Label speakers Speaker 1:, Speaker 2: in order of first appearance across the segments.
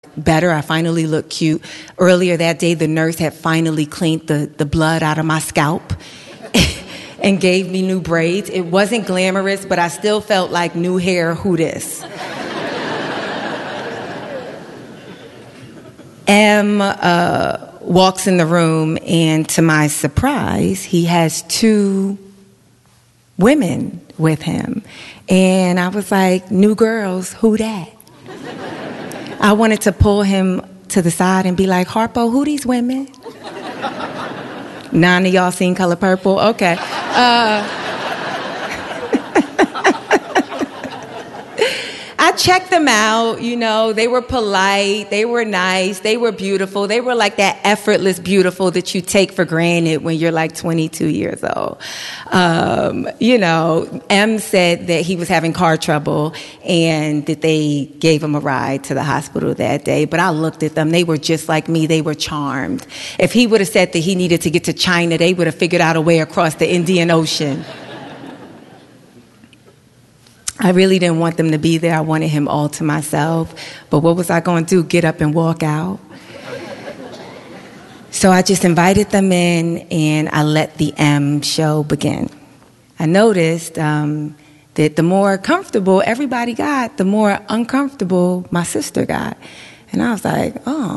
Speaker 1: better. I finally looked cute. Earlier that day, the nurse had finally cleaned the blood out of my scalp and gave me new braids. It wasn't glamorous, but I still felt like new hair, who this? M walks in the room, and to my surprise, he has 2 women with him. And I was like, new girls, who that? I wanted to pull him to the side and be like, Harpo, who these women? None of y'all seen Color Purple? Okay. I checked them out, you know, they were polite, they were nice, they were beautiful. They were like that effortless beautiful that you take for granted when you're like 22 years old. You know, M said that he was having car trouble and that they gave him a ride to the hospital that day. But I looked at them, they were just like me, they were charmed. If he would have said that he needed to get to China, they would have figured out a way across the Indian Ocean. I really didn't want them to be there. I wanted him all to myself. But what was I going to do? Get up and walk out? So I just invited them in, and I let the M show begin. I noticed that the more comfortable everybody got, the more uncomfortable my sister got. And I was like,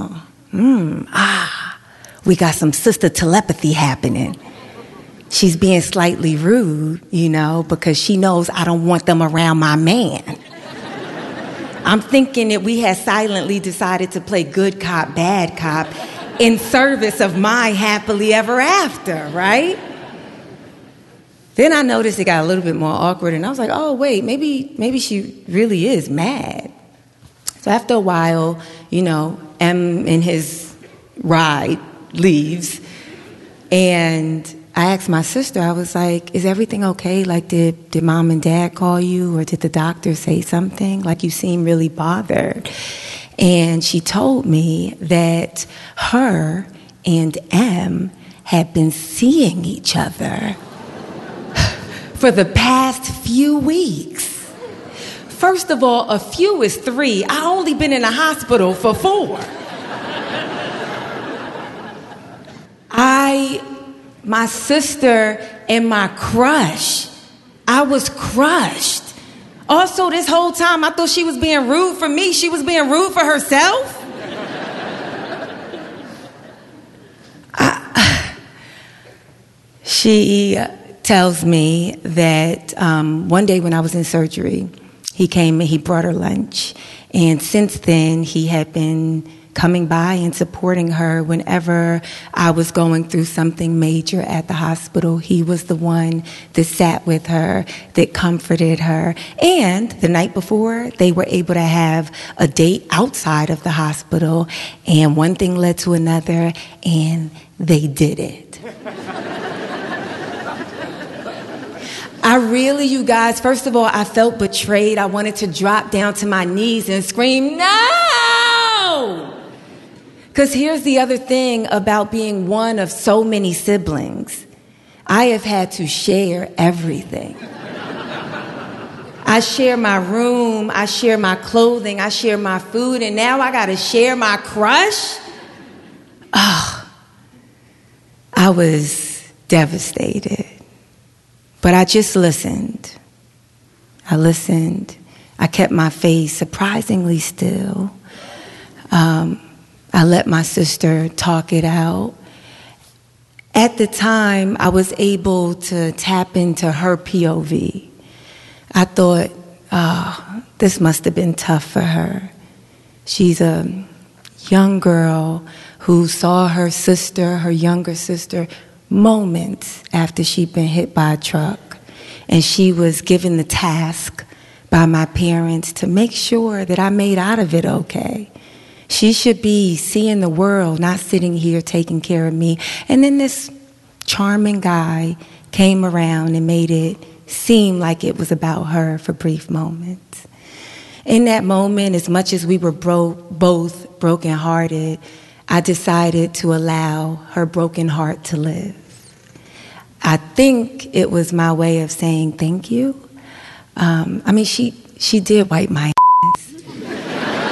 Speaker 1: we got some sister telepathy happening. She's being slightly rude, you know, because she knows I don't want them around my man. I'm thinking that we had silently decided to play good cop, bad cop in service of my happily ever after, right? Then I noticed it got a little bit more awkward, and I was like, oh, wait, maybe she really is mad. So after a while, you know, M in his ride leaves, and I asked my sister, I was like, is everything okay? Like, did mom and dad call you, or did the doctor say something? Like, you seem really bothered. And she told me that her and M had been seeing each other for the past few weeks. First of all, a few is 3. I only been in the hospital for 4. My sister and my crush, I was crushed. Also, this whole time, I thought she was being rude for me. She was being rude for herself. She tells me that one day when I was in surgery, he came and he brought her lunch. And since then, he had been coming by and supporting her whenever I was going through something major at the hospital. He was the one that sat with her, that comforted her. And the night before, they were able to have a date outside of the hospital, and one thing led to another, and they did it. You guys, first of all, I felt betrayed. I wanted to drop down to my knees and scream, no! Because here's the other thing about being one of so many siblings. I have had to share everything. I share my room, I share my clothing, I share my food, and now I got to share my crush? Oh, I was devastated. But I just listened. I listened. I kept my face surprisingly still. I let my sister talk it out. At the time, I was able to tap into her POV. I thought, this must have been tough for her. She's a young girl who saw her sister, her younger sister, moments after she'd been hit by a truck. And she was given the task by my parents to make sure that I made out of it okay. She should be seeing the world, not sitting here taking care of me. And then this charming guy came around and made it seem like it was about her for brief moments. In that moment, as much as we were both brokenhearted, I decided to allow her broken heart to live. I think it was my way of saying thank you. She did wipe my